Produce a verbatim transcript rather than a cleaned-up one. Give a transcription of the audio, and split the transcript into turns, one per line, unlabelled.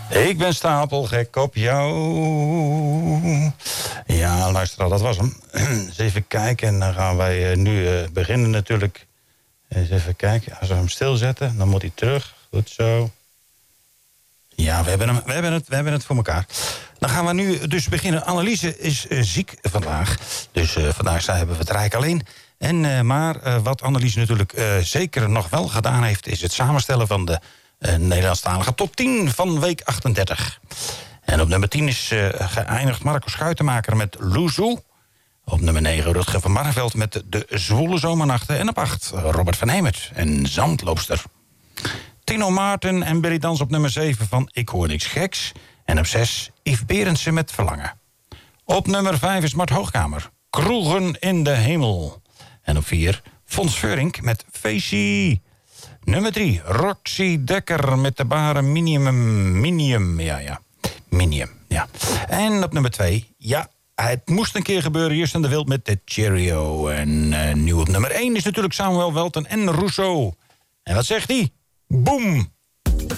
Ik ben stapelgek op jou. Ja, luister, dat was hem. Eens even kijken en dan gaan wij nu uh, beginnen natuurlijk. Eens even kijken. Als we hem stilzetten, dan moet hij terug. Goed zo. Ja, we hebben, hem, we, hebben het, we hebben het voor elkaar. Dan gaan we nu dus beginnen. Anneliese is uh, ziek vandaag. Dus uh, vandaag hebben we het Rijk alleen. En, uh, maar uh, wat Anneliese natuurlijk uh, zeker nog wel gedaan heeft... is het samenstellen van de uh, Nederlandstalige top tien van week achtendertig. En op nummer tien is uh, geëindigd Marco Schuitenmaker met Loezoe. Op nummer negen Rutger van Barneveld met De Zwoele Zomernachten. En op acht Robert van Hemert en Zandloopster. Tino Maarten en Billy Dans op nummer zeven van Ik Hoor Niks Geks. En op zes Yves Berendsen met Verlangen. Op nummer vijf is Mart Hoogkamer. Kroegen in de Hemel. En op vier Fons Veurink met Feestie. Nummer drie Roxy Dekker met de baren Minimum. Minimum, ja, ja. Minimum, ja. En op nummer twee, ja, het moest een keer gebeuren. Justin de Wild met de Cheerio. En uh, nu op nummer één is natuurlijk Samuel Welten en Rousseau. En wat zegt hij? Boom!